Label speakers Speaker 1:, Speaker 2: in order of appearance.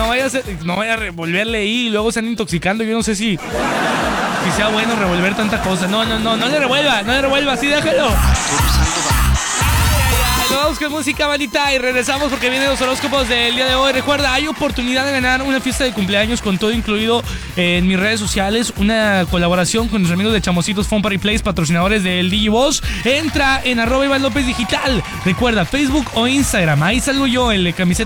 Speaker 1: no vaya a revolverle ahí y luego se andan intoxicando. Yo no sé si sea bueno revolver tanta cosa. No le revuelva, así déjalo. Vamos con música, manita, y regresamos porque vienen los horóscopos del día de hoy. Recuerda, hay oportunidad de ganar una fiesta de cumpleaños con todo incluido en mis redes sociales. Una colaboración con nuestros amigos de Chamositos Fun Party Place, patrocinadores del Digiboss. Entra en @Iván López Digital. Recuerda, Facebook o Instagram. Ahí salgo yo, el camiseta